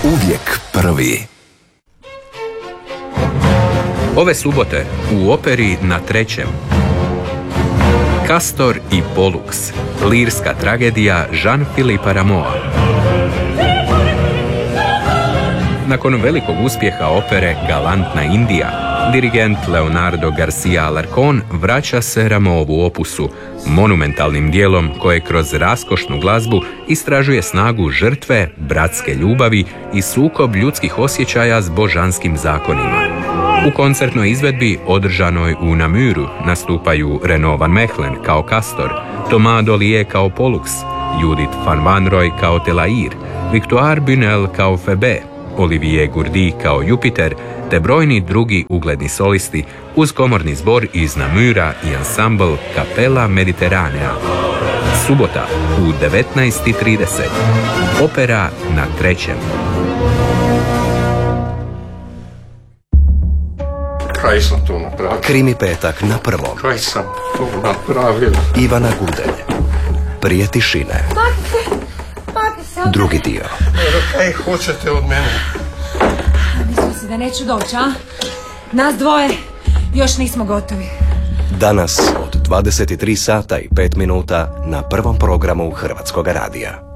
Uvijek prvi. Ove subote u operi na Trećem Castor i Pollux, lirska tragedija Jean-Philippe Rameau. Nakon velikog uspjeha opere Galantna Indija, dirigent Leonardo Garcia Alarcón vraća se Rameauvu opusu, monumentalnim dijelom koje kroz raskošnu glazbu istražuje snagu žrtve, bratske ljubavi i sukob ljudskih osjećaja s božanskim zakonima. U koncertnoj izvedbi održanoj u Namuru nastupaju Renaud van Mechelen kao Castor, Thomas Dollier kao Pollux, Judith van Wanrooy kao Telair, Victoire Bunel kao Phoebe, Olivier Gourdy kao Jupiter, te brojni drugi ugledni solisti uz komorni zbor iz Namura i ansambl Kapela Mediteranea. Subota u 19:30. Opera na Trećem. Kaj sam to napravio? Krimi petak na Prvom. Kaj sam to napravio? Ivana Gudelj. Prije tišine. Drugi dio. Kaj hoćete od mene? Mislio si da neću doći, a? Nas dvoje još nismo gotovi. Danas od 23 sata i 5 minuta na Prvom programu Hrvatskog radija.